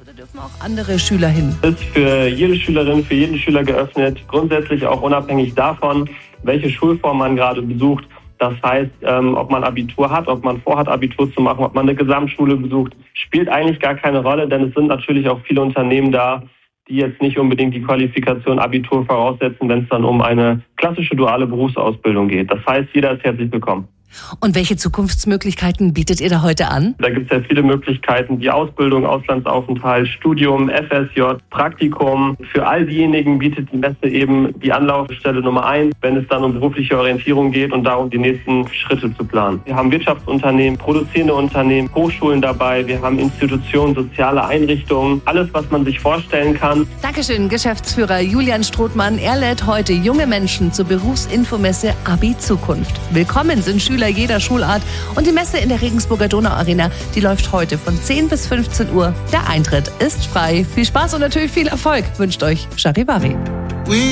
Oder dürfen auch andere Schüler hin? Es ist für jede Schülerin, für jeden Schüler geöffnet, grundsätzlich auch unabhängig davon, welche Schulform man gerade besucht. Das heißt, ob man Abitur hat, ob man vorhat, Abitur zu machen, ob man eine Gesamtschule besucht, spielt eigentlich gar keine Rolle, denn es sind natürlich auch viele Unternehmen da, die jetzt nicht unbedingt die Qualifikation Abitur voraussetzen, wenn es dann um eine klassische duale Berufsausbildung geht. Das heißt, jeder ist herzlich willkommen. Und welche Zukunftsmöglichkeiten bietet ihr da heute an? Da gibt es ja viele Möglichkeiten, wie Ausbildung, Auslandsaufenthalt, Studium, FSJ, Praktikum. Für all diejenigen bietet die Messe eben die Anlaufstelle Nummer 1, wenn es dann um berufliche Orientierung geht und darum, die nächsten Schritte zu planen. Wir haben Wirtschaftsunternehmen, produzierende Unternehmen, Hochschulen dabei, wir haben Institutionen, soziale Einrichtungen, alles, was man sich vorstellen kann. Dankeschön, Geschäftsführer Julian Strothmann. Er lädt heute junge Menschen zur Berufsinfomesse Abi Zukunft. Willkommen sind Schüler jeder Schulart und die Messe in der Regensburger Donauarena, die läuft heute von 10 bis 15 Uhr. Der Eintritt ist frei. Viel Spaß und natürlich viel Erfolg wünscht euch Charivari.